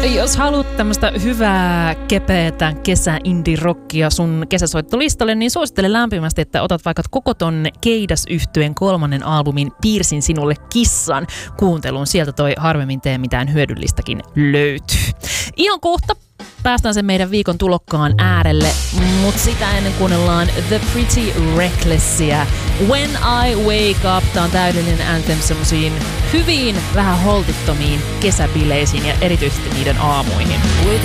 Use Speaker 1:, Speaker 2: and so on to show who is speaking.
Speaker 1: Jos haluat tämmöistä hyvää, kepeätä kesä-indie-rockia sun kesäsoittolistalle, niin suosittelen lämpimästi, että otat vaikka koko ton Keidas-yhtyeen 3. albumin Piirsin sinulle kissan kuunteluun. Sieltä toi harvemmin tee mitään hyödyllistäkin löytyy. Ihan kohta päästään sen meidän viikon tulokkaan äärelle, mutta sitä ennen kuunnellaan The Pretty Recklessia. When I Wake Up, tää on täydellinen anthem semmoisiin hyviin, vähän holtittomiin kesäbileisiin ja erityisesti niiden aamuihin.